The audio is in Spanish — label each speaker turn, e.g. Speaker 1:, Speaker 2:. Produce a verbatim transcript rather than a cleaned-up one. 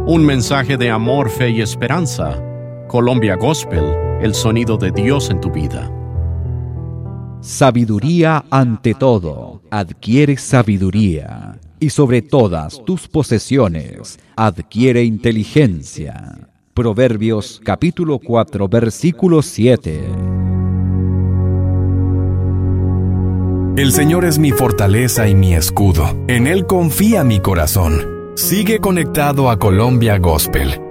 Speaker 1: Un mensaje de amor, fe y esperanza. Colombia Gospel, el sonido de Dios en tu vida.
Speaker 2: Sabiduría ante todo. Adquiere sabiduría. Y sobre todas tus posesiones, adquiere inteligencia. Proverbios capítulo cuatro, versículo siete.
Speaker 3: El Señor es mi fortaleza y mi escudo. En Él confía mi corazón. Sigue conectado a Colombia Gospel